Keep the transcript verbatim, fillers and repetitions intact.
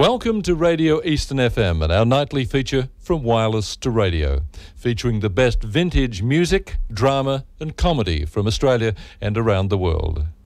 Welcome to Radio Eastern F M and our nightly feature From Wireless to Radio, featuring the best vintage music, drama and comedy from Australia and around the world.